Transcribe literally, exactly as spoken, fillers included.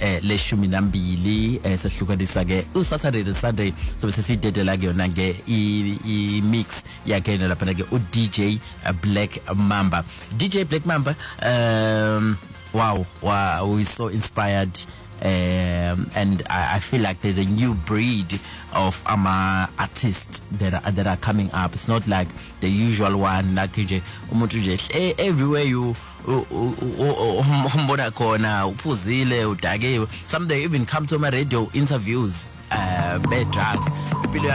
eh leshumi nambili eh sehlukanisa ke u Saturday to Sunday so sesidedela ke yona ke i mix yakhe lapha ke u D J Black Mamba. D J Black Mamba, um wow, wow, we're so inspired. Um, and I, I feel like there's a new breed of um, uh, artists that are, that are coming up. It's not like the usual one, like everywhere you some they even come to my radio interviews, uh, bad drug.